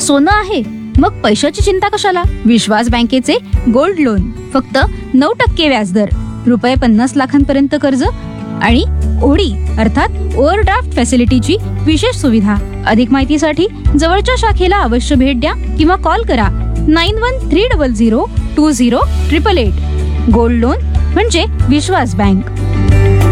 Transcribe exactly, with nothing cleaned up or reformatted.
सोनं आहे मग पैशाची चिंता कशाला? विश्वास बँकेचे गोल्ड लोन, फक्त नऊ टक्के व्याजदर, रुपये पन्नास लाखांपर्यंत कर्ज आणि ओडी अर्थात ओव्हरड्राफ्ट फॅसिलिटीची विशेष सुविधा. अधिक माहितीसाठी जवळच्या शाखेला अवश्य भेट द्या किंवा कॉल करा nine one three double zero to zero triple eight. Gold loan म्हणजे विश्वास बँक.